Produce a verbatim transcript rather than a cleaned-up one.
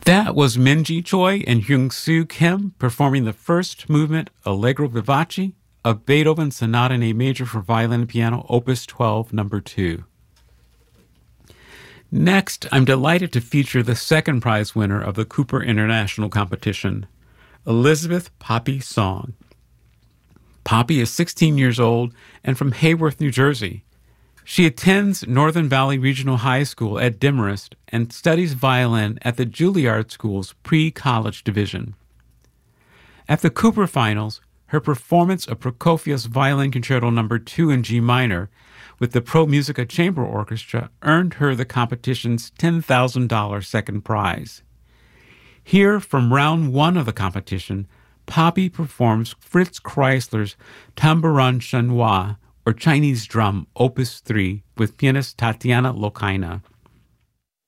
That was Minji Choi and Hyung-Soo Kim performing the first movement Allegro Vivace of Beethoven's Sonata in A Major for Violin and Piano, Opus twelve, number two. Next, I'm delighted to feature the second prize winner of the Cooper International Competition, Elizabeth Poppy Song. Poppy is sixteen years old and from Hayworth, New Jersey. She attends Northern Valley Regional High School at Demorest and studies violin at the Juilliard School's pre-college division. At the Cooper Finals, her performance of Prokofiev's Violin Concerto number two in G minor with the Pro Musica Chamber Orchestra earned her the competition's ten thousand dollars second prize. Here, from round one of the competition, Poppy performs Fritz Kreisler's Tambourin Chinois, or Chinese Drum, Opus three, with pianist Tatiana Lokaina.